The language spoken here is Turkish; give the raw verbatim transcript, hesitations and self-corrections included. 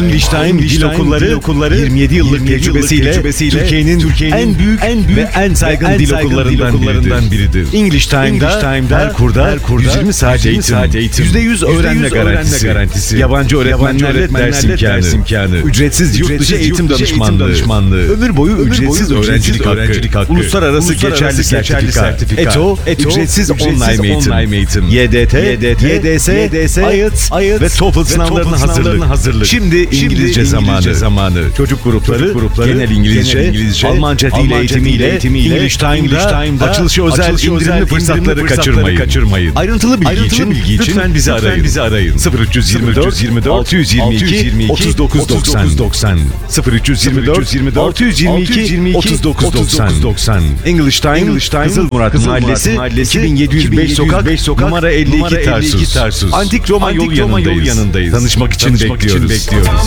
English Time Dil Okulları, okulları yirmi yedi yıllık tecrübesiyle, tecrübesiyle Türkiye'nin Türkiye'nin en büyük, en büyük ve en saygın, en dil, saygın okullarından dil okullarından biridir. biridir. English Time'da, English Time'da her kurda, her kurda yüz yirmi saat eğitim, yüzde yüz öğrenme garantisi, garantisi, yabancı öğretmenlerle, yabancı ders, imkanı, ders imkanı, ücretsiz yurt dışı eğitim danışmanlığı, danışmanlığı, ömür boyu ömür ücretsiz boyu öğrencilik, öğrencilik hakkı, uluslararası, uluslararası geçerli, geçerli sertifika, ETO, ETO ücretsiz, ücretsiz online eğitim, online eğitim, Y D T, Y D T, Y D S, I E L T S, I E L T S ve TOEFL sınavlarına hazırlık. hazırlık. Şimdi İngilizce, İngilizce zamanı, zamanı. Çocuk grupları, Çocuk grupları genel İngilizce, genel İngilizce Almanca dil eğitimiyle, eğitimiyle English Time'da açılışı özel açılışı indirimli fırsatları kaçırmayın. kaçırmayın. Ayrıntılı bilgi Ayrıntılı için, bilgi için lütfen bizi arayın. Bizi arayın. sıfır üç yirmi dört altı yüz yirmi iki otuz dokuz doksan sıfır üç yirmi dört altı yüz yirmi iki otuz dokuz doksan English Time, English Time Kızıl Murat Mahallesi iki bin yedi yüz beş sokak numara elli iki Tarsus. Antik Roma yolu yanındayız. Tanışmak için bekliyoruz.